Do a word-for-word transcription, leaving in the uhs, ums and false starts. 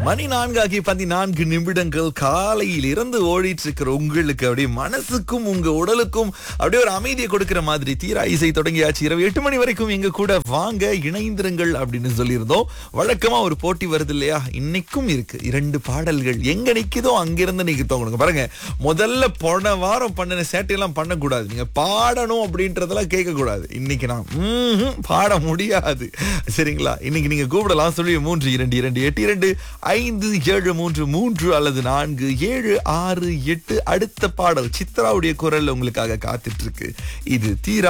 மணி நான்காகி பதினான்கு நிமிடங்கள் காலையில் இருந்து ஓடிட்டு இருக்கிற உங்களுக்கு அப்படியே மனசுக்கும் உங்க உடலுக்கும் அப்படியே ஒரு அமைதியை கொடுக்கிற மாதிரி தீரா இசை தொடங்கியாச்சு. இரவு எட்டு மணி வரைக்கும் எங்க கூட வாங்க, இணைந்திருங்கள் அப்படின்னு சொல்லியிருந்தோம். வழக்கமா ஒரு போட்டி வருது இல்லையா, இன்னைக்கும் இருக்கு. இரண்டு பாடல்கள் எங்க நிக்குதோ அங்கிருந்து நீங்க தோணுங்க. பாருங்க, முதல்ல போன வாரம் பண்ணின சேட்டையெல்லாம் பண்ணக்கூடாது, நீங்க பாடணும் அப்படின்றதெல்லாம் கேட்க கூடாது. இன்னைக்கு நான் ம்ஹும் பாட முடியாது, சரிங்களா? இன்னைக்கு நீங்க கூப்பிடலாம், சொல்லி மூன்று இரண்டு இரண்டு எட்டு இரண்டு ஐந்து ஏழு மூன்று மூன்று அல்லது நான்கு ஏழு ஆறு எட்டு. அடுத்த பாடல் சித்ராவுடைய குரல் உங்களுக்காக காத்துட்டு இருக்கு. இது தீரா